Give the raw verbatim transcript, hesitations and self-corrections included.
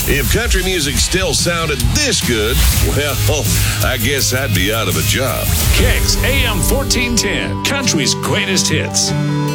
If country music still sounded this good, well, I guess I'd be out of a job. Kicks A M fourteen ten, country's greatest hits.